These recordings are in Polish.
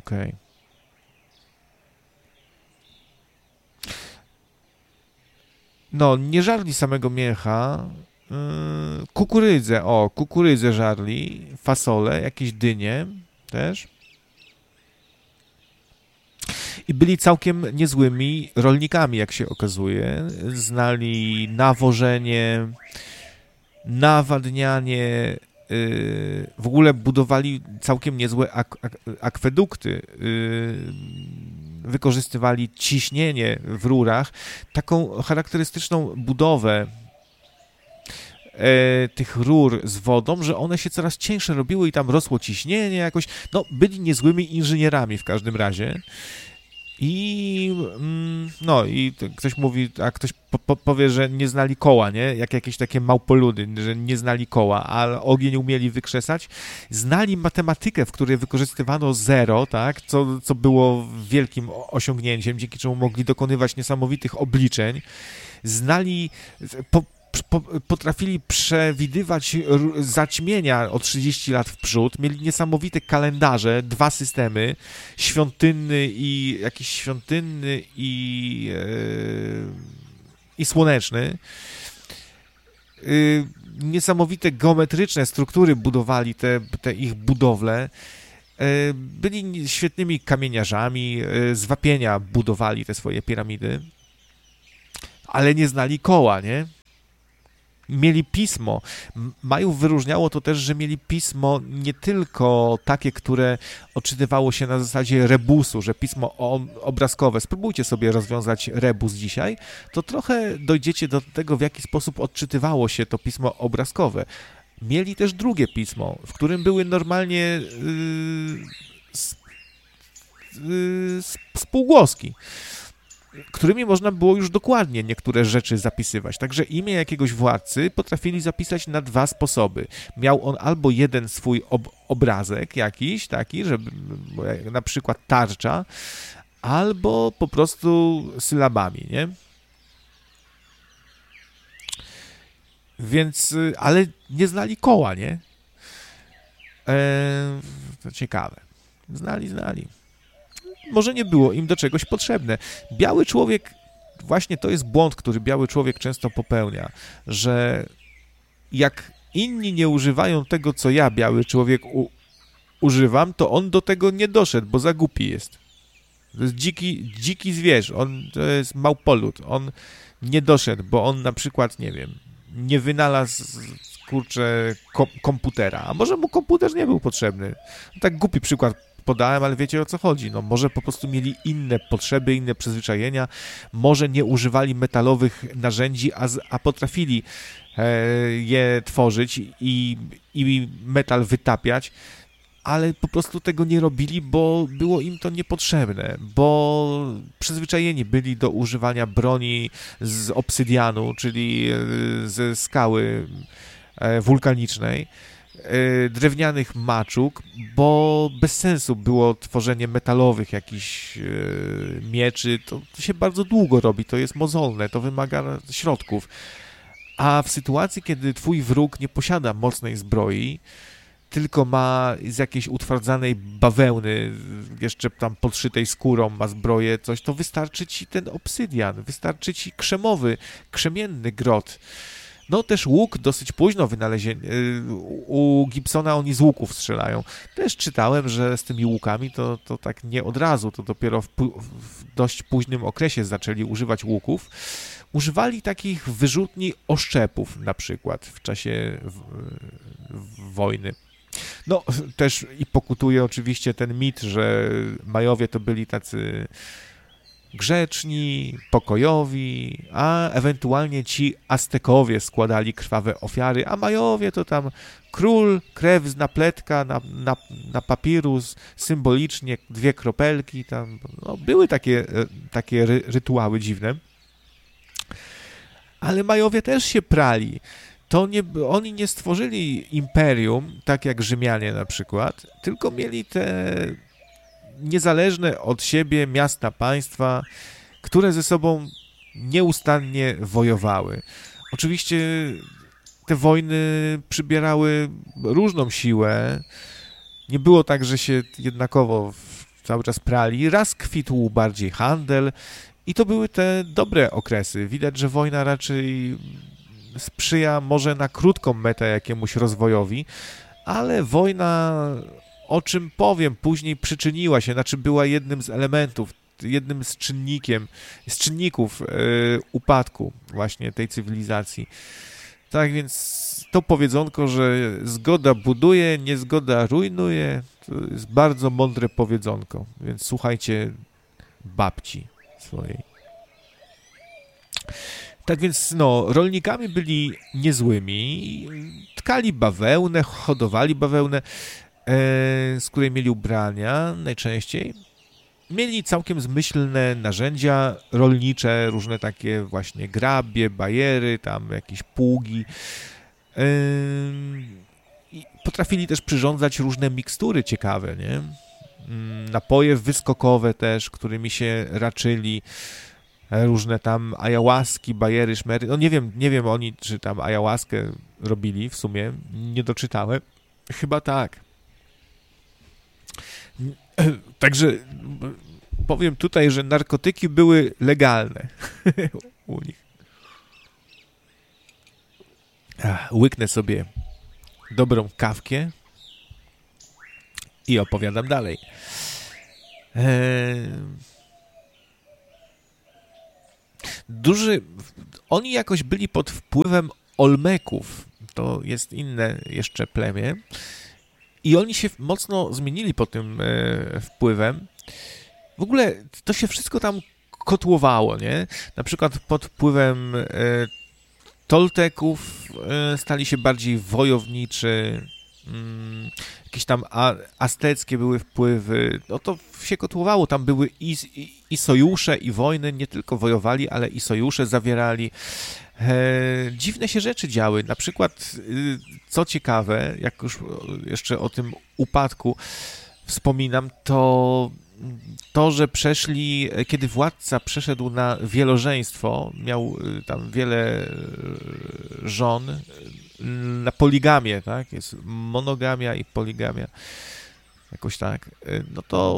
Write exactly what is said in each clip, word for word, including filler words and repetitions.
okej. Okay. No, nie żarli samego mięcha, yy, kukurydzę, o, kukurydzę żarli, fasole, jakieś dynie też. I byli całkiem niezłymi rolnikami, jak się okazuje. Znali nawożenie, nawadnianie, yy, w ogóle budowali całkiem niezłe ak- ak- akwedukty, yy, wykorzystywali ciśnienie w rurach, taką charakterystyczną budowę e, tych rur z wodą, że one się coraz cieńsze robiły i tam rosło ciśnienie jakoś, no byli niezłymi inżynierami w każdym razie. I no i ktoś mówi, a ktoś po, po, powie, że nie znali koła, nie? Jak jakieś takie małpoludy, że nie znali koła, a ogień umieli wykrzesać. Znali matematykę, w której wykorzystywano zero, tak? Co, co było wielkim osiągnięciem, dzięki czemu mogli dokonywać niesamowitych obliczeń. Znali, po, po, potrafili przewidywać zaćmienia o trzydzieści lat w przód, mieli niesamowite kalendarze, dwa systemy, świątynny i jakiś świątynny i, yy, i słoneczny. Yy, niesamowite geometryczne struktury budowali te, te ich budowle. Yy, byli świetnymi kamieniarzami, yy, z wapienia budowali te swoje piramidy, ale nie znali koła, nie? Mieli pismo. Majów wyróżniało to też, że mieli pismo nie tylko takie, które odczytywało się na zasadzie rebusu, że pismo obrazkowe. Spróbujcie sobie rozwiązać rebus dzisiaj, to trochę dojdziecie do tego, w jaki sposób odczytywało się to pismo obrazkowe. Mieli też drugie pismo, w którym były normalnie yy, yy, spółgłoski, którymi można było już dokładnie niektóre rzeczy zapisywać. Także imię jakiegoś władcy potrafili zapisać na dwa sposoby. Miał on albo jeden swój ob- obrazek jakiś, taki, żeby na przykład tarcza, albo po prostu sylabami, nie? Więc, ale nie znali koła, nie? Eee, to ciekawe. Znali, znali. Może nie było im do czegoś potrzebne. Biały człowiek, właśnie to jest błąd, który biały człowiek często popełnia, że jak inni nie używają tego, co ja, biały człowiek, u, używam, to on do tego nie doszedł, bo za głupi jest. To jest dziki, dziki zwierz, on to jest małpolud, on nie doszedł, bo on na przykład, nie wiem, nie wynalazł, kurczę, kom, komputera, a może mu komputer nie był potrzebny. Tak głupi przykład podałem, ale wiecie, o co chodzi. No, może po prostu mieli inne potrzeby, inne przyzwyczajenia, może nie używali metalowych narzędzi, a, z, a potrafili e, je tworzyć i, i metal wytapiać, ale po prostu tego nie robili, bo było im to niepotrzebne, bo przyzwyczajeni byli do używania broni z obsydianu, czyli ze skały wulkanicznej, drewnianych maczug, bo bez sensu było tworzenie metalowych jakichś mieczy, to, to się bardzo długo robi, to jest mozolne, to wymaga środków. A w sytuacji, kiedy twój wróg nie posiada mocnej zbroi, tylko ma z jakiejś utwardzanej bawełny, jeszcze tam podszytej skórą ma zbroję, coś, to wystarczy ci ten obsydian, wystarczy ci krzemowy, krzemienny grot. No też łuk dosyć późno wynaleziony. U Gibsona oni z łuków strzelają. Też czytałem, że z tymi łukami to, to tak nie od razu, to dopiero w, w dość późnym okresie zaczęli używać łuków. Używali takich wyrzutni oszczepów na przykład w czasie w, w wojny. No też i pokutuje oczywiście ten mit, że Majowie to byli tacy grzeczni, pokojowi, a ewentualnie ci Aztekowie składali krwawe ofiary, a Majowie to tam król, krew z napletka na, na, na papirus, symbolicznie dwie kropelki, tam no, były takie, takie ry, rytuały dziwne. Ale Majowie też się prali. To nie, oni nie stworzyli imperium, tak jak Rzymianie na przykład, tylko mieli te niezależne od siebie miasta, państwa, które ze sobą nieustannie wojowały. Oczywiście te wojny przybierały różną siłę. Nie było tak, że się jednakowo cały czas prali, raz kwitł bardziej handel i to były te dobre okresy. Widać, że wojna raczej sprzyja może na krótką metę jakiemuś rozwojowi, ale wojna, o czym powiem później, przyczyniła się, znaczy była jednym z elementów, jednym z czynnikiem, z czynników yy, upadku właśnie tej cywilizacji. Tak więc to powiedzonko, że zgoda buduje, niezgoda rujnuje, to jest bardzo mądre powiedzonko, więc słuchajcie babci swojej. Tak więc, no, rolnikami byli niezłymi, tkali bawełnę, hodowali bawełnę, e, z której mieli ubrania najczęściej. Mieli całkiem zmyślne narzędzia rolnicze, różne takie właśnie grabie, bajery, tam jakieś pługi. E, i potrafili też przyrządzać różne mikstury ciekawe, nie? Napoje wyskokowe też, którymi się raczyli. Różne tam ajałaski, bajery, szmery. No nie wiem, nie wiem oni, czy tam ajałaskę robili w sumie. Nie doczytałem. Chyba tak. Także powiem tutaj, że narkotyki były legalne u nich. Ach, łyknę sobie dobrą kawkę i opowiadam dalej. Eee... Duży, oni jakoś byli pod wpływem Olmeków, to jest inne jeszcze plemię, i oni się mocno zmienili pod tym e, wpływem. W ogóle to się wszystko tam kotłowało, nie? Na przykład pod wpływem e, Tolteków e, stali się bardziej wojowniczy, mm, jakieś tam a, azteckie były wpływy, no to się kotłowało, tam były i, i, i sojusze, i wojny, nie tylko wojowali, ale i sojusze zawierali. E, dziwne się rzeczy działy, na przykład, co ciekawe, jak już jeszcze o tym upadku wspominam, to to, że przeszli, kiedy władca przeszedł na wielożeństwo, miał tam wiele żon, na poligamię, tak? Jest monogamia i poligamia, jakoś tak, no to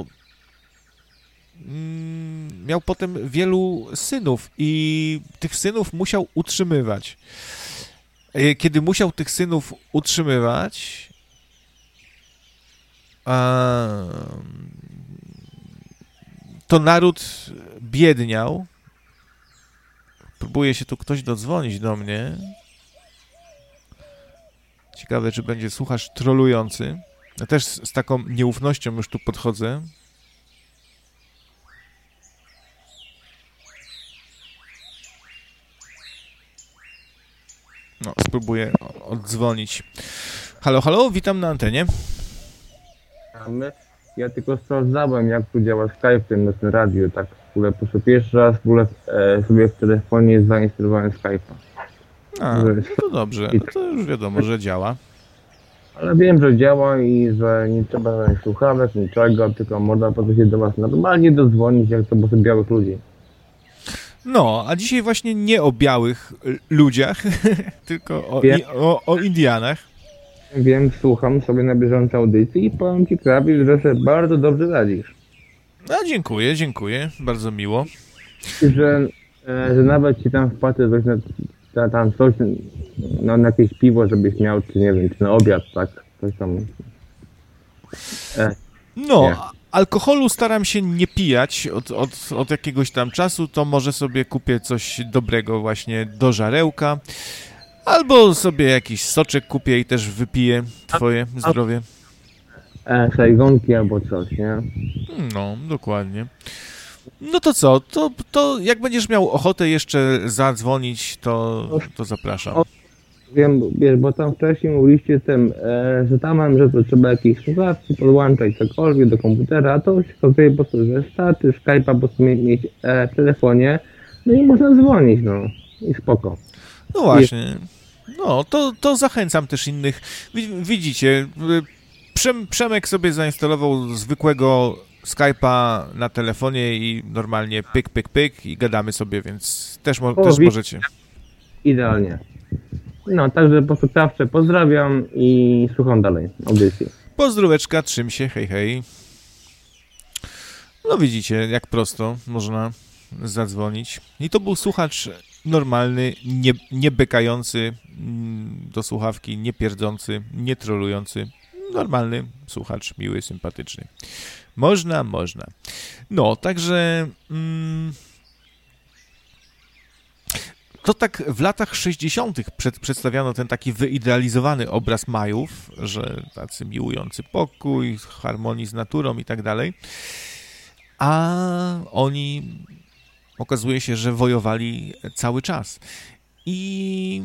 mm, miał potem wielu synów i tych synów musiał utrzymywać. Kiedy musiał tych synów utrzymywać, a, to naród biedniał. Próbuje się tu ktoś dodzwonić do mnie. Ciekawe, czy będzie słuchacz trolujący. Ja też z taką nieufnością już tu podchodzę. No, spróbuję oddzwonić. Halo, halo, witam na antenie. Ja tylko sprawdzałem, jak tu działa Skype na tym radiu, tak w ogóle po pierwszy raz w ogóle e, sobie w telefonie zainstalowałem Skype'a. A, no to dobrze, no to już wiadomo, że działa. Ale wiem, że działa i że nie trzeba słuchawek, niczego, tylko można po prostu się do was normalnie dodzwonić, jak to po prostu białych ludzi. No, a dzisiaj właśnie nie o białych ludziach, tylko o, i, o, o Indianach. Wiem, słucham sobie na bieżąco audycji i powiem ci, Krabi, że sobie bardzo dobrze radzisz. A dziękuję, dziękuję, bardzo miło. Że, e, że nawet ci tam wpłacę coś na, na tam coś, no, na jakieś piwo, żebyś miał, czy nie wiem, czy na obiad, tak, coś tam. E, no, nie. Alkoholu staram się nie pijać od, od, od jakiegoś tam czasu, to może sobie kupię coś dobrego właśnie do żarełka. Albo sobie jakiś soczek kupię i też wypiję twoje zdrowie. E, sajgonki albo coś, nie? No, dokładnie. No to co, to, to jak będziesz miał ochotę jeszcze zadzwonić, to, to zapraszam. Wiem, wiesz, bo tam wcześniej mówiliście tym, e, że tam mam, że to trzeba jakieś słuchawki podłączać cokolwiek do komputera, a to się okazuje po prostu, że starczy Skype'a po prostu mieć e, w telefonie, no i można dzwonić, no i spoko. No właśnie. No, to, to zachęcam też innych. Widzicie, Przem, Przemek sobie zainstalował zwykłego Skype'a na telefonie i normalnie pyk, pyk, pyk i gadamy sobie, więc też, mo- o, też możecie. Idealnie. No, także po prostu zawsze pozdrawiam i słucham dalej audycji. Pozdróweczka, trzym się, hej, hej. No widzicie, jak prosto można zadzwonić. I to był słuchacz normalny, nie, nie bekający do słuchawki, nie pierdzący, nie trolujący. Normalny słuchacz, miły, sympatyczny. Można, można. No, także... Mm, to tak w latach sześćdziesiątych Przed, przedstawiano ten taki wyidealizowany obraz Majów, że tacy miłujący pokój, harmonii z naturą i tak dalej. A oni, okazuje się, że wojowali cały czas. I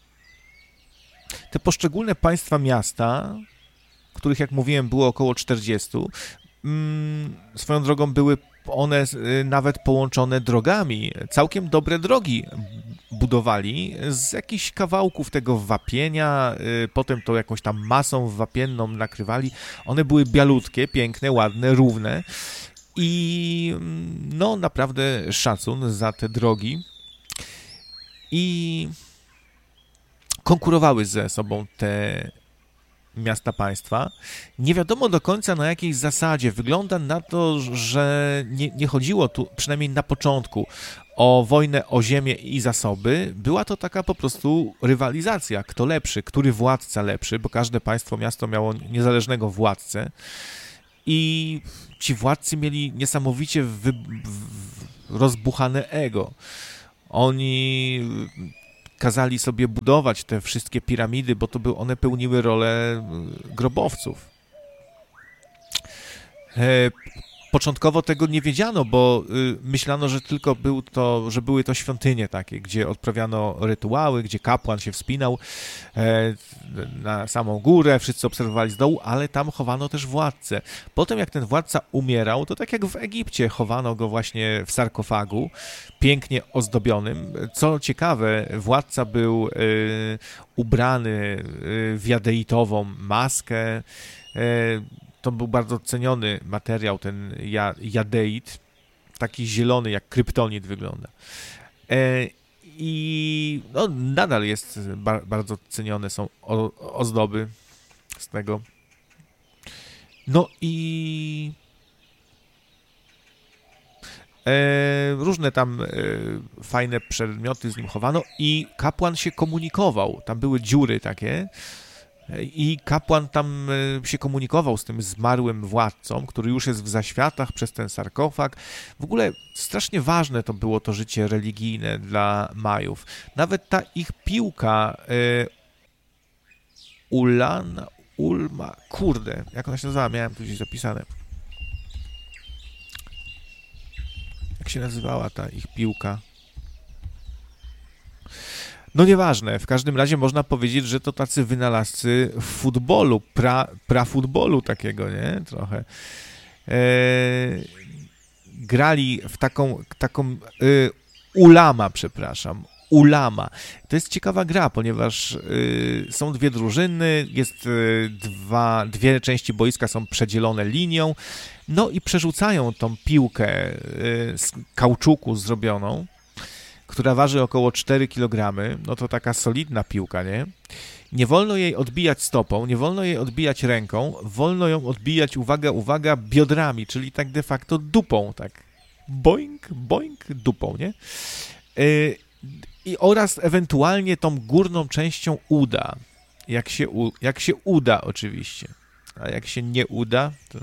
te poszczególne państwa miasta, których, jak mówiłem, było około czterdziestu, mm, swoją drogą były one nawet połączone drogami. Całkiem dobre drogi budowali z jakichś kawałków tego wapienia, potem to jakąś tam masą wapienną nakrywali. One były bialutkie, piękne, ładne, równe i no naprawdę szacun za te drogi. I konkurowały ze sobą te miasta państwa. Nie wiadomo do końca na jakiej zasadzie. Wygląda na to, że nie, nie chodziło tu, przynajmniej na początku, o wojnę o ziemię i zasoby. Była to taka po prostu rywalizacja. Kto lepszy, który władca lepszy, bo każde państwo, miasto miało niezależnego władcę i ci władcy mieli niesamowicie wy, w, rozbuchane ego. Oni kazali sobie budować te wszystkie piramidy, bo to by one pełniły rolę grobowców. E, początkowo tego nie wiedziano, bo y, myślano, że tylko był to, że były to świątynie takie, gdzie odprawiano rytuały, gdzie kapłan się wspinał e, na samą górę, wszyscy obserwowali z dołu, ale tam chowano też władcę. Potem jak ten władca umierał, to tak jak w Egipcie chowano go właśnie w sarkofagu, pięknie ozdobionym. Co ciekawe, władca był y, ubrany y, w jadeitową maskę. Y, to był bardzo ceniony materiał, ten ja, jadeit. Taki zielony, jak kryptonit wygląda. Y, I no, nadal jest bar, bardzo cenione są o, ozdoby z tego. No i E, różne tam e, fajne przedmioty z nim chowano i kapłan się komunikował. Tam były dziury takie e, i kapłan tam e, się komunikował z tym zmarłym władcą, który już jest w zaświatach przez ten sarkofag. W ogóle strasznie ważne to było to życie religijne dla Majów. Nawet ta ich piłka e, Ulan, Ulma, kurde, jak ona się nazywała? Miałem tu gdzieś zapisane. Jak się nazywała ta ich piłka? No nieważne, w każdym razie można powiedzieć, że to tacy wynalazcy futbolu, pra, prafutbolu takiego, nie? Trochę. E, grali w taką, taką e, ulama, przepraszam, ulama. To jest ciekawa gra, ponieważ y, są dwie drużyny, jest y, dwa, dwie części boiska są przedzielone linią, no i przerzucają tą piłkę y, z kauczuku zrobioną, która waży około cztery kilogramy, no to taka solidna piłka, nie? Nie wolno jej odbijać stopą, nie wolno jej odbijać ręką, wolno ją odbijać, uwaga, uwaga, biodrami, czyli tak de facto dupą, tak boing, boing, dupą, nie? Y, I oraz ewentualnie tą górną częścią uda. Jak się, u, jak się uda oczywiście. A jak się nie uda, to...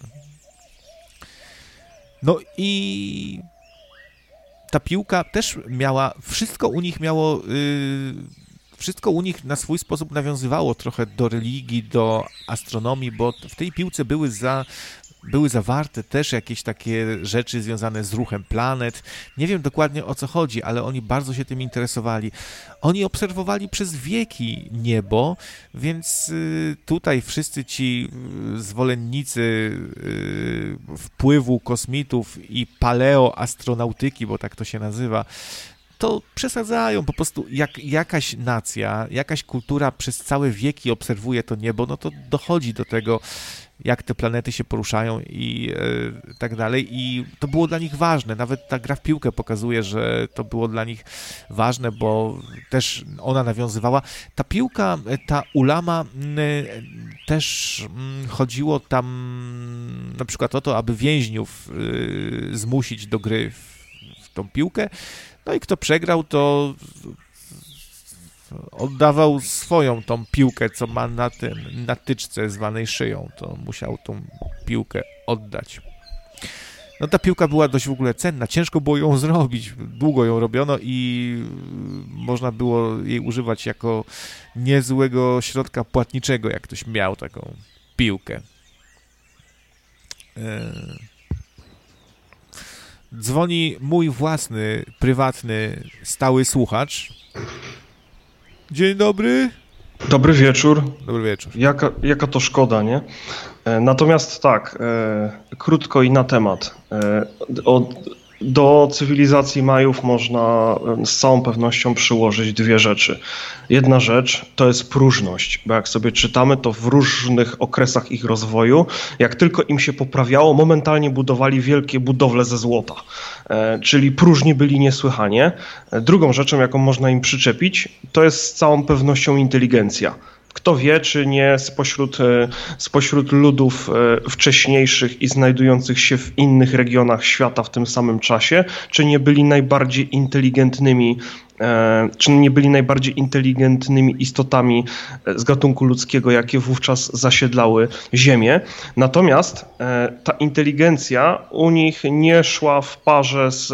No i ta piłka też miała, wszystko u nich miało, yy, wszystko u nich na swój sposób nawiązywało trochę do religii, do astronomii, bo w tej piłce były za... Były zawarte też jakieś takie rzeczy związane z ruchem planet. Nie wiem dokładnie o co chodzi, ale oni bardzo się tym interesowali. Oni obserwowali przez wieki niebo, więc tutaj wszyscy ci zwolennicy wpływu kosmitów i paleoastronautyki, bo tak to się nazywa, to przesadzają. Po prostu jak jakaś nacja, jakaś kultura przez całe wieki obserwuje to niebo, no to dochodzi do tego, jak te planety się poruszają i e, tak dalej. I to było dla nich ważne. Nawet ta gra w piłkę pokazuje, że to było dla nich ważne, bo też ona nawiązywała. Ta piłka, ta ulama, też chodziło tam na przykład o to, aby więźniów zmusić do gry w, w tą piłkę. No i kto przegrał, to oddawał swoją tą piłkę, co ma na tym, na tyczce zwanej szyją, to musiał tą piłkę oddać. No ta piłka była dość w ogóle cenna, ciężko było ją zrobić, długo ją robiono i można było jej używać jako niezłego środka płatniczego, jak ktoś miał taką piłkę. Dzwoni mój własny, prywatny, stały słuchacz. Dzień dobry. Dobry wieczór. Dobry wieczór. Jaka, jaka to szkoda, nie? Natomiast tak, e, krótko i na temat. E, o, do cywilizacji Majów można z całą pewnością przyłożyć dwie rzeczy. Jedna rzecz to jest próżność, bo jak sobie czytamy, to w różnych okresach ich rozwoju, jak tylko im się poprawiało, momentalnie budowali wielkie budowle ze złota. E, czyli próżni byli niesłychanie. E, drugą rzeczą, jaką można im przyczepić, to jest z całą pewnością inteligencja. Kto wie, czy nie spośród, spośród ludów wcześniejszych i znajdujących się w innych regionach świata w tym samym czasie, czy nie byli najbardziej inteligentnymi, czy nie byli najbardziej inteligentnymi istotami z gatunku ludzkiego, jakie wówczas zasiedlały Ziemię. Natomiast ta inteligencja u nich nie szła w parze z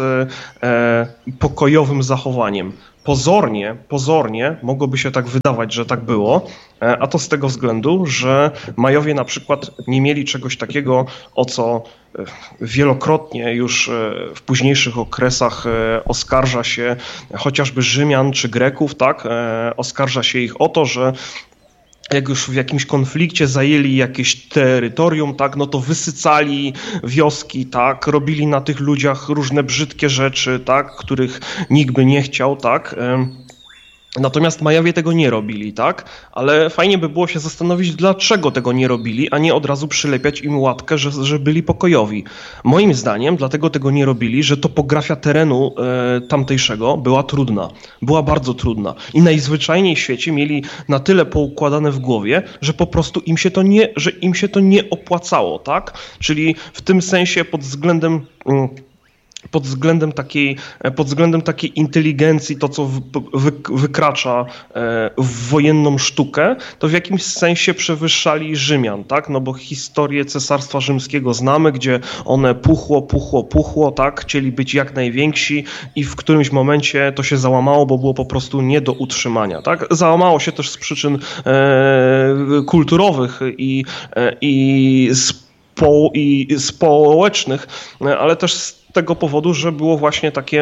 pokojowym zachowaniem. Pozornie, pozornie mogłoby się tak wydawać, że tak było, a to z tego względu, że Majowie na przykład nie mieli czegoś takiego, o co wielokrotnie już w późniejszych okresach oskarża się chociażby Rzymian czy Greków, tak? Oskarża się ich o to, że jak już w jakimś konflikcie zajęli jakieś terytorium, tak, no to wysycali wioski, tak, robili na tych ludziach różne brzydkie rzeczy, tak, których nikt by nie chciał, tak. Natomiast Majowie tego nie robili, tak? Ale fajnie by było się zastanowić, dlaczego tego nie robili, a nie od razu przylepiać im łatkę, że, że byli pokojowi. Moim zdaniem dlatego tego nie robili, że topografia terenu e, tamtejszego była trudna. Była bardzo trudna. I najzwyczajniej w świecie mieli na tyle poukładane w głowie, że po prostu im się to nie, że im się to nie opłacało, tak? Czyli w tym sensie pod względem... Mm, pod względem takiej, pod względem takiej inteligencji, to co wy, wykracza w wojenną sztukę, to w jakimś sensie przewyższali Rzymian, tak? No bo historię Cesarstwa Rzymskiego znamy, gdzie one puchło, puchło, puchło, tak? Chcieli być jak najwięksi i w którymś momencie to się załamało, bo było po prostu nie do utrzymania, tak? Załamało się też z przyczyn e, kulturowych i, e, i, spo, i społecznych, ale też z tego powodu, że było właśnie takie,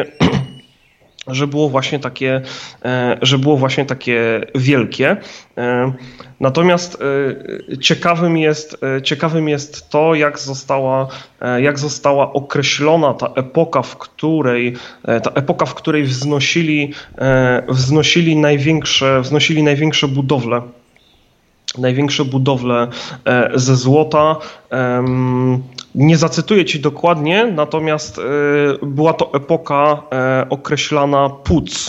że było właśnie takie, że było właśnie takie wielkie. Natomiast ciekawym jest, ciekawym jest to, jak została, jak została określona ta epoka, w której, ta epoka, w której wznosili, wznosili największe, wznosili największe budowle. Największe budowle ze złota. Nie zacytuję ci dokładnie, natomiast była to epoka określana Puc.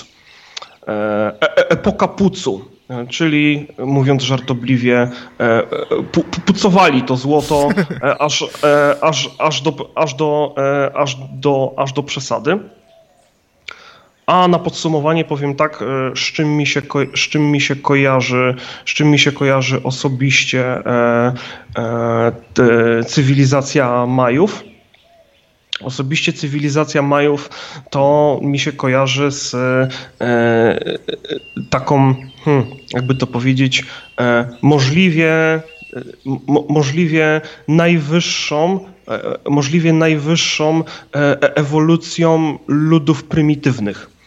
Epoka Pucu, czyli mówiąc żartobliwie, pu, pucowali to złoto aż, aż, aż, do, aż, do, aż, do, aż do przesady. A na podsumowanie powiem tak, z czym mi się, z czym mi się kojarzy, z czym mi się kojarzy osobiście e, e, cywilizacja Majów. Osobiście cywilizacja Majów to mi się kojarzy z e, taką, hmm, jakby to powiedzieć, e, możliwie, mo, możliwie najwyższą, e, możliwie najwyższą e, ewolucją ludów prymitywnych.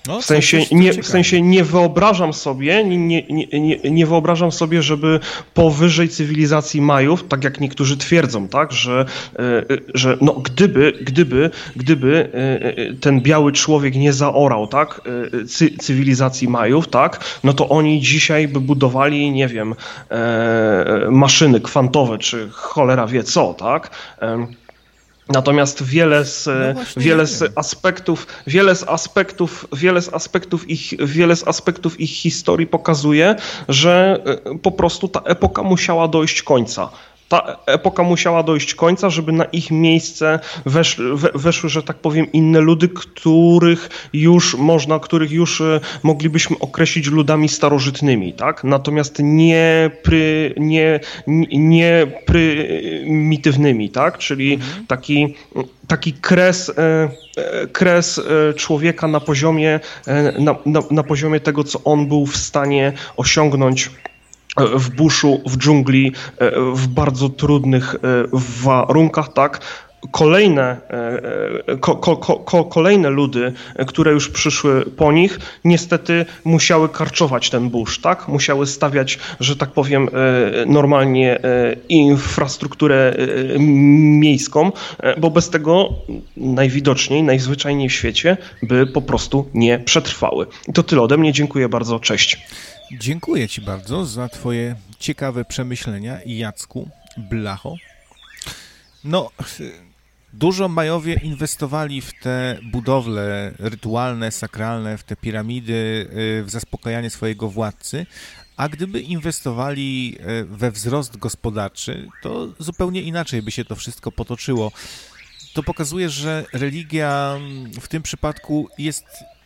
No, w sensie, coś, coś nie, w sensie nie wyobrażam sobie, nie, nie, nie, nie wyobrażam sobie, żeby powyżej cywilizacji Majów, tak jak niektórzy twierdzą, tak, że, że no gdyby, gdyby, gdyby ten biały człowiek nie zaorał, tak, cy, cywilizacji Majów, tak, no to oni dzisiaj by budowali, nie wiem, maszyny kwantowe, czy cholera wie co, tak. Natomiast wiele z, no wiele z aspektów, wiele z aspektów, wiele z aspektów ich, wiele z aspektów ich historii pokazuje, że po prostu ta epoka musiała dojść końca. Ta epoka musiała dojść końca, żeby na ich miejsce weszły, weszły, że tak powiem, inne ludy, których już można, których już moglibyśmy określić ludami starożytnymi, tak? Natomiast nie, pry, nie, nie prymitywnymi, tak? Czyli mhm. taki, taki kres, kres człowieka na poziomie, na, na, na poziomie tego, co on był w stanie osiągnąć w buszu, w dżungli, w bardzo trudnych warunkach, tak. Kolejne, ko, ko, ko, kolejne ludy, które już przyszły po nich, niestety musiały karczować ten burz, tak? Musiały stawiać, że tak powiem, normalnie infrastrukturę miejską, bo bez tego najwidoczniej, najzwyczajniej w świecie by po prostu nie przetrwały. I to tyle ode mnie. Dziękuję bardzo. Cześć. Dziękuję Ci bardzo za Twoje ciekawe przemyślenia, Jacku, Blacho. No, dużo Majowie inwestowali w te budowle rytualne, sakralne, w te piramidy, w zaspokajanie swojego władcy, a gdyby inwestowali we wzrost gospodarczy, to zupełnie inaczej by się to wszystko potoczyło. To pokazuje, że religia w tym przypadku jest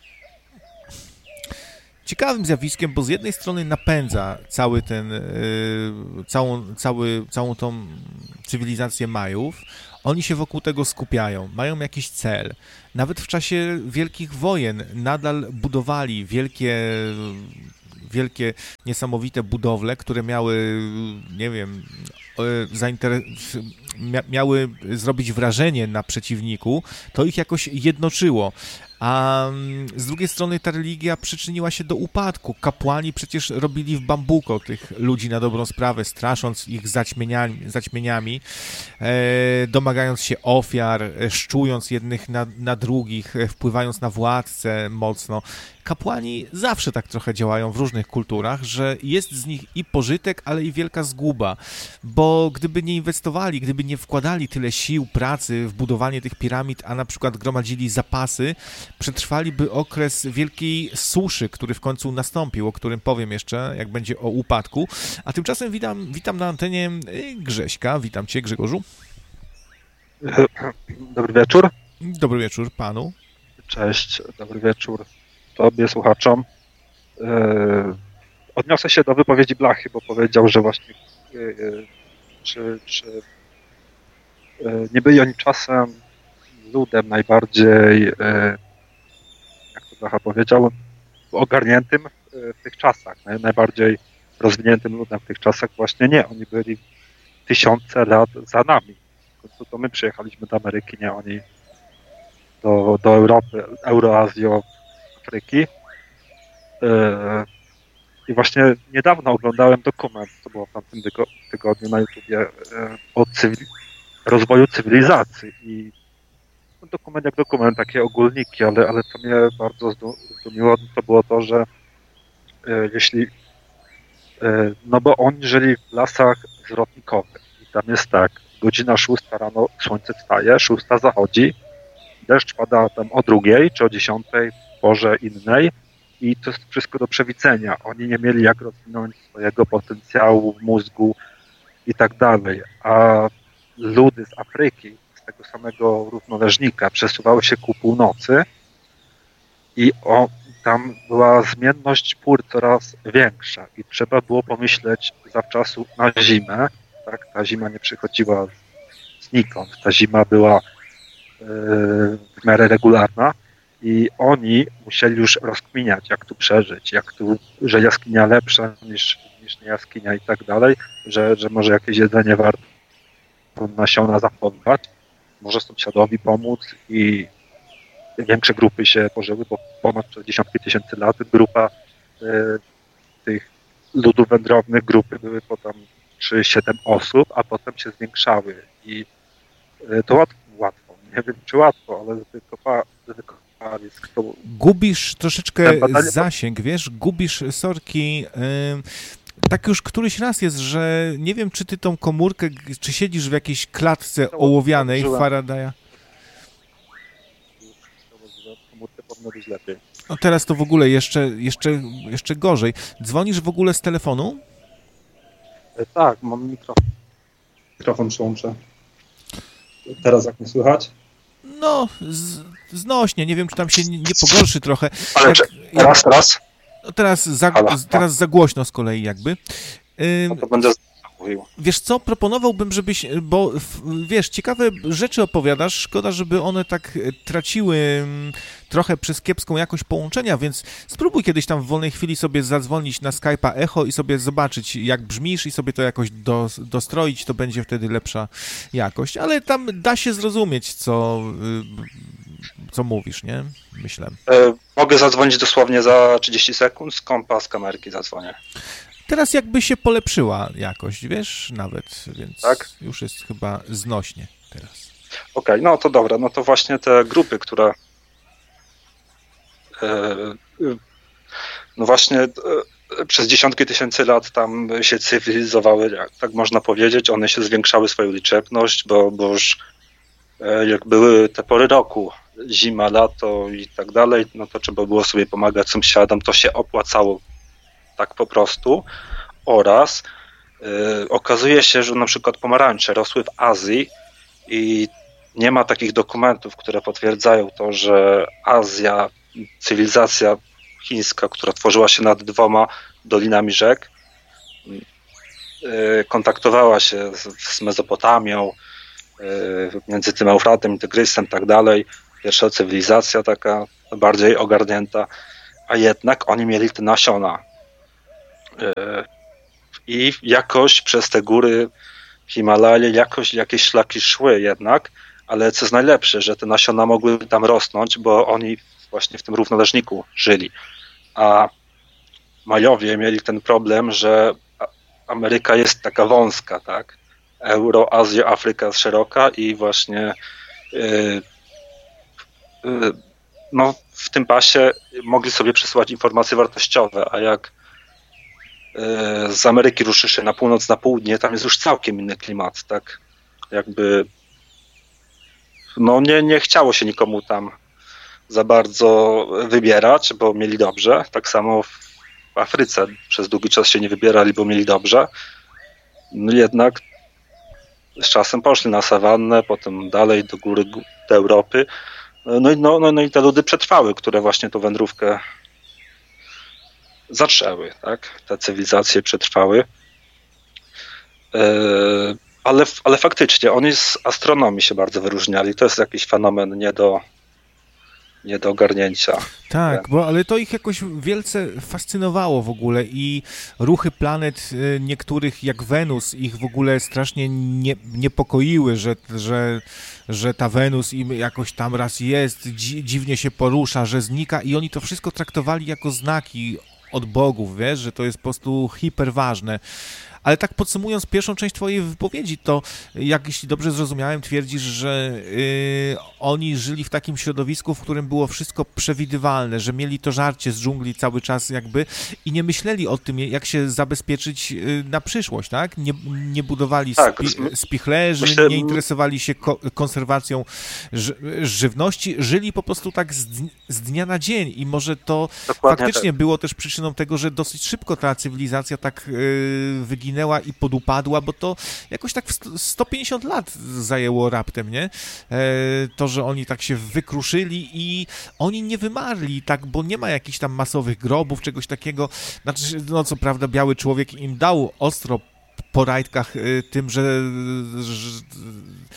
ciekawym zjawiskiem, bo z jednej strony napędza cały ten, yy, całą, cały, całą tą cywilizację Majów. Oni się wokół tego skupiają, mają jakiś cel. Nawet w czasie wielkich wojen nadal budowali wielkie, wielkie, niesamowite budowle, które miały, nie wiem, zainteres- miały zrobić wrażenie na przeciwniku. To ich jakoś jednoczyło. A z drugiej strony ta religia przyczyniła się do upadku. Kapłani przecież robili w bambuko tych ludzi na dobrą sprawę, strasząc ich zaćmieniami, zaćmieniami e, domagając się ofiar, szczując jednych na, na drugich, wpływając na władcę mocno. Kapłani zawsze tak trochę działają w różnych kulturach, że jest z nich i pożytek, ale i wielka zguba, bo gdyby nie inwestowali, gdyby nie wkładali tyle sił, pracy w budowanie tych piramid, a na przykład gromadzili zapasy, przetrwaliby okres wielkiej suszy, który w końcu nastąpił, o którym powiem jeszcze, jak będzie o upadku. A tymczasem witam, witam na antenie Grześka. Witam Cię, Grzegorzu. Dobry wieczór. Dobry wieczór panu. Cześć, dobry wieczór Tobie, słuchaczom. Yy, odniosę się do wypowiedzi Blachy, bo powiedział, że właśnie yy, czy, czy yy, nie byli oni czasem ludem najbardziej, yy, jak to Blacha powiedział, ogarniętym w tych czasach, naj, najbardziej rozwiniętym ludem w tych czasach. Właśnie nie, oni byli tysiące lat za nami. W końcu to my przyjechaliśmy do Ameryki, nie oni do, do Europy, Euroazji, Afryki. I właśnie niedawno oglądałem dokument, to było w tamtym tygodniu na YouTubie, o cywil- rozwoju cywilizacji. I ten dokument jak dokument, takie ogólniki, ale, ale co mnie bardzo zdumiło, to było to, że jeśli, no bo oni żyli w lasach zwrotnikowych i tam jest tak, godzina szósta rano słońce wstaje, szósta zachodzi, deszcz pada tam o drugiej czy o dziesiątej w porze innej i to jest wszystko do przewidzenia. Oni nie mieli jak rozwinąć swojego potencjału w mózgu i tak dalej, a ludy z Afryki, z tego samego równoleżnika przesuwały się ku północy i o, tam była zmienność pór coraz większa i trzeba było pomyśleć zawczasu na zimę, tak? Ta zima nie przychodziła znikąd, ta zima była w miarę regularna i oni musieli już rozkminiać, jak tu przeżyć, jak tu, że jaskinia lepsza niż, niż nie jaskinia i tak dalej, że, że może jakieś jedzenie warto nasiona zachowywać, może sąsiadowi pomóc i większe grupy się tworzyły, bo ponad przez dziesiątki tysięcy lat grupa y, tych ludów wędrownych, grupy były po tam trzy siedem osób, a potem się zwiększały i y, to łatwo, łatwo, nie wiem czy łatwo, ale wykopa, wykopali. To... Gubisz troszeczkę badanie... zasięg, wiesz, gubisz sorki. Yy... Tak już któryś raz jest, że nie wiem, czy ty tą komórkę, czy siedzisz w jakiejś klatce ołowianej Faradaya. Komórkę powinno być lepiej. No teraz to w ogóle jeszcze, jeszcze, jeszcze gorzej. Dzwonisz w ogóle z telefonu? E, tak, mam mikrofon. Mikrofon przyłączę. Teraz jak mnie słychać? No, z, znośnie. Nie wiem, czy tam się nie, nie pogorszy trochę. Ale jak, czy, teraz, teraz? No teraz, za, teraz za głośno z kolei jakby. Ym, no to będę mówił. Wiesz co, proponowałbym, żebyś, bo wiesz, ciekawe rzeczy opowiadasz, szkoda, żeby one tak traciły trochę przez kiepską jakość połączenia, więc spróbuj kiedyś tam w wolnej chwili sobie zadzwonić na Skype'a Echo i sobie zobaczyć, jak brzmisz i sobie to jakoś do, dostroić, to będzie wtedy lepsza jakość, ale tam da się zrozumieć, co, co mówisz, nie? Myślę. E, mogę zadzwonić dosłownie za trzydzieści sekund, z kompa, z kamerki zadzwonię. Teraz jakby się polepszyła jakość, wiesz, nawet, więc tak? Już jest chyba znośnie teraz. Okej, okay, no to dobra, no to właśnie te grupy, które e, no właśnie e, przez dziesiątki tysięcy lat tam się cywilizowały, jak tak można powiedzieć, one się zwiększały swoją liczebność, bo, bo już e, jak były te pory roku, zima, lato i tak dalej, no to trzeba było sobie pomagać sąsiadom, to się opłacało tak po prostu, oraz y, okazuje się, że na przykład pomarańcze rosły w Azji i nie ma takich dokumentów, które potwierdzają to, że Azja, cywilizacja chińska, która tworzyła się nad dwoma dolinami rzek, y, kontaktowała się z, z Mezopotamią, y, między tym Eufratem i Tygrysem i tak dalej, pierwsza cywilizacja taka bardziej ogarnięta, a jednak oni mieli te nasiona. I jakoś przez te góry Himalaje jakoś jakieś szlaki szły jednak, ale co jest najlepsze, że te nasiona mogły tam rosnąć, bo oni właśnie w tym równoleżniku żyli. A Majowie mieli ten problem, że Ameryka jest taka wąska, tak? Euro, Azja, Afryka jest szeroka i właśnie yy, yy, no, w tym pasie mogli sobie przesyłać informacje wartościowe, a jak z Ameryki ruszy się na północ, na południe, tam jest już całkiem inny klimat, tak? Jakby no nie, nie chciało się nikomu tam za bardzo wybierać, bo mieli dobrze. Tak samo w Afryce przez długi czas się nie wybierali, bo mieli dobrze. No jednak z czasem poszli na sawannę, potem dalej do góry, do Europy. No i, no, no, no i te ludy przetrwały, które właśnie tą wędrówkę zaczęły, tak? Te cywilizacje przetrwały. Yy, ale, ale faktycznie oni z astronomii się bardzo wyróżniali. To jest jakiś fenomen nie do, nie do ogarnięcia. Tak, bo, ale to ich jakoś wielce fascynowało w ogóle i ruchy planet niektórych, jak Wenus, ich w ogóle strasznie nie, niepokoiły, że, że, że ta Wenus im jakoś tam raz jest, dzi, dziwnie się porusza, że znika i oni to wszystko traktowali jako znaki od bogów, wiesz, że to jest po prostu hiperważne. Ale tak podsumując pierwszą część twojej wypowiedzi, to jak jeśli dobrze zrozumiałem, twierdzisz, że yy, oni żyli w takim środowisku, w którym było wszystko przewidywalne, że mieli to żarcie z dżungli cały czas jakby i nie myśleli o tym, jak się zabezpieczyć yy, na przyszłość, tak? Nie, nie budowali tak, spi- spichlerzy, myślę, nie interesowali się ko- konserwacją ży- żywności, żyli po prostu tak z, z dnia na dzień i może to faktycznie tak. było też przyczyną tego, że dosyć szybko ta cywilizacja tak yy, wyginęła i podupadła, bo to jakoś tak w sto pięćdziesiąt lat zajęło raptem, nie? To, że oni tak się wykruszyli i oni nie wymarli, tak, bo nie ma jakichś tam masowych grobów, czegoś takiego. Znaczy, no co prawda biały człowiek im dał ostro po rajtkach tym, że, że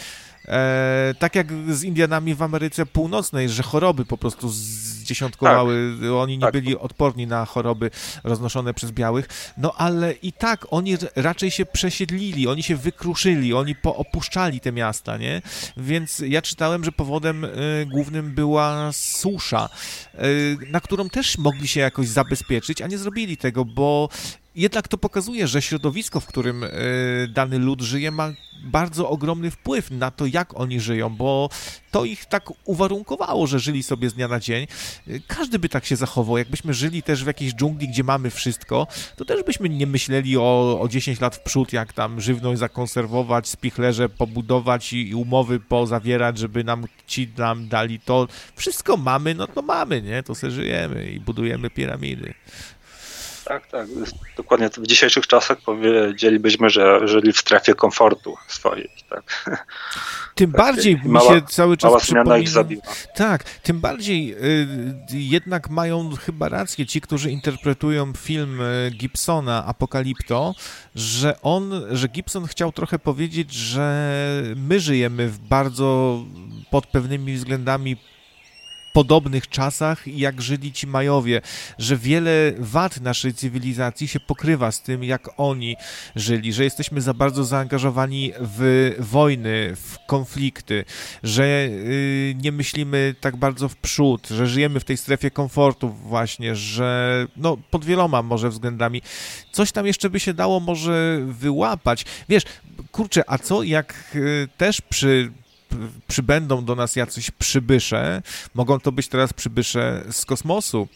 E, tak jak z Indianami w Ameryce Północnej, że choroby po prostu zdziesiątkowały, tak, oni nie tak. byli odporni na choroby roznoszone przez białych, no ale i tak oni raczej się przesiedlili, oni się wykruszyli, oni poopuszczali te miasta, nie? Więc ja czytałem, że powodem y, głównym była susza, y, na którą też mogli się jakoś zabezpieczyć, a nie zrobili tego, bo jednak to pokazuje, że środowisko, w którym y, dany lud żyje, ma bardzo ogromny wpływ na to, jak oni żyją, bo to ich tak uwarunkowało, że żyli sobie z dnia na dzień. Każdy by tak się zachował. Jakbyśmy żyli też w jakiejś dżungli, gdzie mamy wszystko, to też byśmy nie myśleli o, o dziesięć lat w przód, jak tam żywność zakonserwować, spichlerze pobudować i, i umowy pozawierać, żeby nam ci nam dali to. Wszystko mamy, no to mamy, nie? To sobie żyjemy i budujemy piramidy. Tak, tak. Dokładnie w dzisiejszych czasach powiedzielibyśmy, że żyli w strefie komfortu swojej. Tak. Tym tak, bardziej mi mała, się cały czas mała przypomina... ich zabiła. Tak, tym bardziej y, jednak mają chyba rację ci, którzy interpretują film Gibsona Apokalipto, że on, że Gibson chciał trochę powiedzieć, że my żyjemy w bardzo pod pewnymi względami podobnych czasach, jak żyli ci Majowie, że wiele wad naszej cywilizacji się pokrywa z tym, jak oni żyli, że jesteśmy za bardzo zaangażowani w wojny, w konflikty, że y, nie myślimy tak bardzo w przód, że żyjemy w tej strefie komfortu właśnie, że no pod wieloma może względami. Coś tam jeszcze by się dało może wyłapać. Wiesz, kurczę, a co jak y, też przy przybędą do nas jacyś przybysze, mogą to być teraz przybysze z kosmosu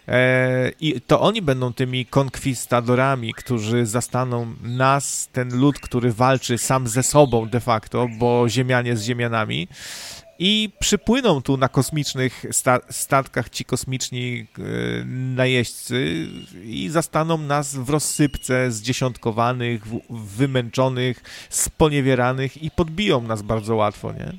e, i to oni będą tymi konkwistadorami, którzy zastaną nas, ten lud, który walczy sam ze sobą de facto, bo Ziemianie z Ziemianami, i przypłyną tu na kosmicznych sta- statkach ci kosmiczni yy, najeźdźcy i zastaną nas w rozsypce zdziesiątkowanych, w- wymęczonych, sponiewieranych i podbiją nas bardzo łatwo, nie?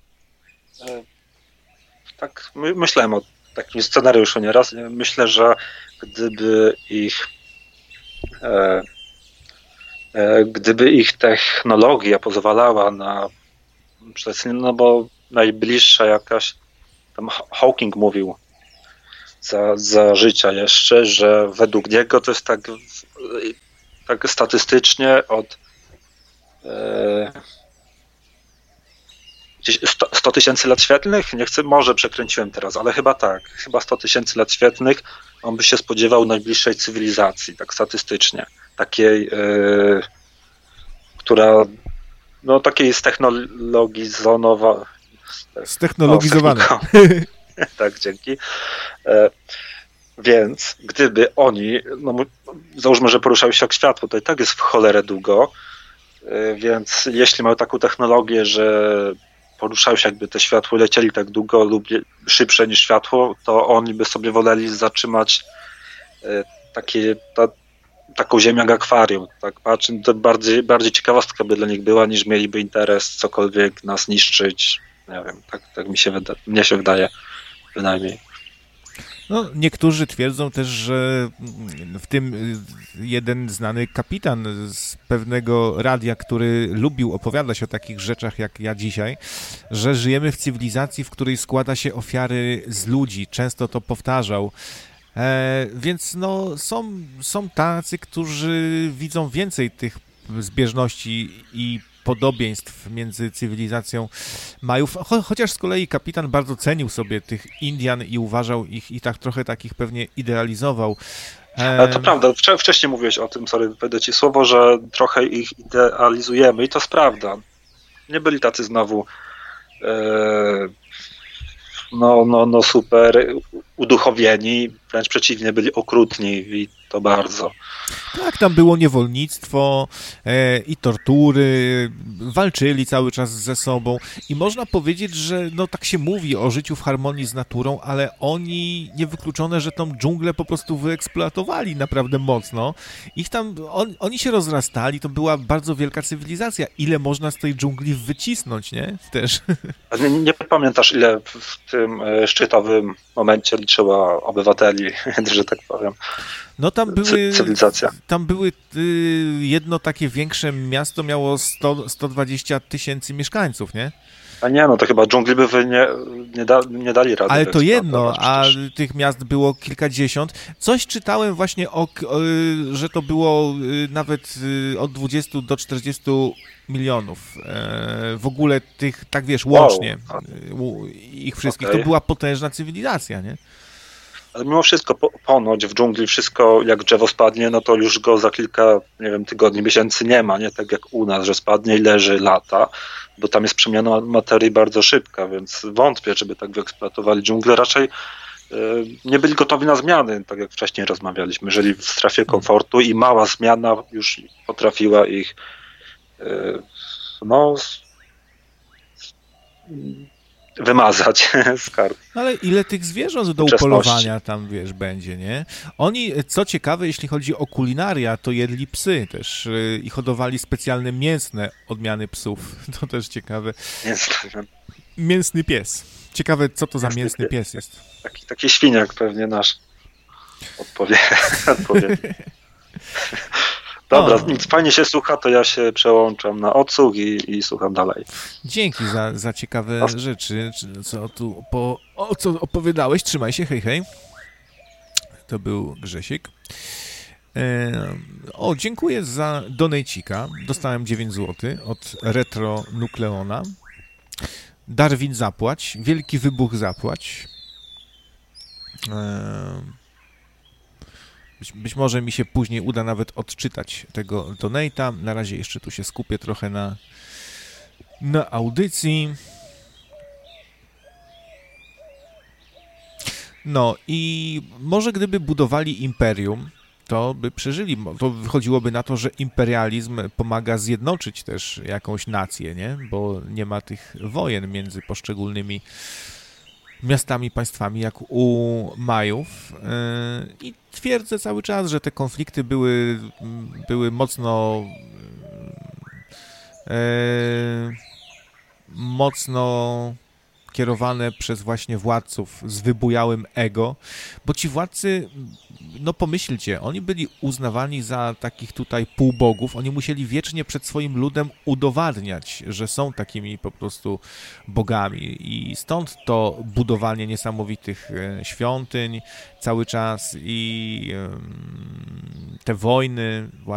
Tak, my, myślałem o takim scenariuszu nieraz. Myślę, że gdyby ich e, e, gdyby ich technologia pozwalała na no bo najbliższa jakaś, tam Hawking mówił za, za życia jeszcze, że według niego to jest tak, tak statystycznie od e, gdzieś sto tysięcy lat świetlnych, nie chcę, może przekręciłem teraz, ale chyba tak, chyba sto tysięcy lat świetlnych on by się spodziewał najbliższej cywilizacji, tak statystycznie, takiej, e, która no takiej ztechnologizowana. Ztechnologizowane. Tak, dzięki. E, więc gdyby oni, no załóżmy, że poruszają się jak światło, to i tak jest w cholerę długo, e, więc jeśli mają taką technologię, że poruszają się jakby te światło lecieli tak długo lub szybsze niż światło, to oni by sobie woleli zatrzymać e, takie, ta, taką ziemię jak akwarium. Tak patrzę, to bardziej, bardziej ciekawostka by dla nich była, niż mieliby interes cokolwiek nas niszczyć. Nie wiem, tak, tak mi się wyda- mnie się wydaje, bynajmniej. No, niektórzy twierdzą też, że w tym jeden znany kapitan z pewnego radia, który lubił opowiadać o takich rzeczach jak ja dzisiaj, że żyjemy w cywilizacji, w której składa się ofiary z ludzi. Często to powtarzał. E, więc no, są, są tacy, którzy widzą więcej tych zbieżności i podobieństw między cywilizacją Majów, cho- chociaż z kolei kapitan bardzo cenił sobie tych Indian i uważał ich i tak trochę takich pewnie idealizował. E... To prawda, Wcze- wcześniej mówiłeś o tym, sorry, wypowiedzieć ci słowo, że trochę ich idealizujemy i to jest prawda. Nie byli tacy znowu e... no, no, no super uduchowieni, wręcz przeciwnie, byli okrutni i to bardzo. Tak, tam było niewolnictwo e, i tortury, walczyli cały czas ze sobą i można powiedzieć, że no tak się mówi o życiu w harmonii z naturą, ale oni, niewykluczone, że tą dżunglę po prostu wyeksploatowali naprawdę mocno. Ich tam, on, oni się rozrastali, to była bardzo wielka cywilizacja. Ile można z tej dżungli wycisnąć, nie? Też. A nie, nie pamiętasz, ile w tym szczytowym momencie liczyła obywateli, że tak powiem. No tam były, cywilizacja. Tam były y, jedno takie większe miasto miało sto, sto dwadzieścia tysięcy mieszkańców, nie? A nie, no to chyba dżungli by wy nie, nie, da, nie dali rady. Ale to jedno, a przecież. tych miast było kilkadziesiąt. Coś czytałem właśnie, o, o, że to było nawet od dwudziestu do czterdziestu milionów. W ogóle tych, tak wiesz, łącznie wow. ich wszystkich. Okay. To była potężna cywilizacja, nie? Ale mimo wszystko, po, ponoć w dżungli wszystko, jak drzewo spadnie, no to już go za kilka, nie wiem, tygodni, miesięcy nie ma, nie? Tak jak u nas, że spadnie i leży lata, bo tam jest przemiana materii bardzo szybka, więc wątpię, żeby tak wyeksploatowali dżunglę. Raczej y, nie byli gotowi na zmiany, tak jak wcześniej rozmawialiśmy. Żyli w strefie komfortu i mała zmiana już potrafiła ich y, no wymazać z kart. Ale ile tych zwierząt do upolowania tam, wiesz, będzie, nie? Oni, co ciekawe, jeśli chodzi o kulinaria, to jedli psy też yy, i hodowali specjalne mięsne odmiany psów. To też ciekawe. Mięsny, mięsny pies. Ciekawe, co to za mięsny, mięsny pies jest. Taki, taki świniak pewnie nasz. Odpowie. Odpowie. Dobra, o. Nic, fajnie się słucha, to ja się przełączam na odsłuch i, i słucham dalej. Dzięki za, za ciekawe o. rzeczy, co tu po, o co opowiadałeś. Trzymaj się, hej, hej. To był Grzesiek. E, o, dziękuję za donejcika. Dostałem dziewięć złotych od Retro Nukleona. Darwin zapłać. Wielki wybuch zapłać. E, Być, być może mi się później uda nawet odczytać tego donate'a. Na razie jeszcze tu się skupię trochę na, na audycji. No i może gdyby budowali imperium, to by przeżyli. To wychodziłoby na to, że imperializm pomaga zjednoczyć też jakąś nację, nie? Bo nie ma tych wojen między poszczególnymi miastami, państwami, jak u Majów. I twierdzę cały czas, że te konflikty były, były mocno mocno kierowane przez właśnie władców z wybujałym ego, bo ci władcy, no pomyślcie, oni byli uznawani za takich tutaj półbogów, oni musieli wiecznie przed swoim ludem udowadniać, że są takimi po prostu bogami i stąd to budowanie niesamowitych świątyń cały czas i te wojny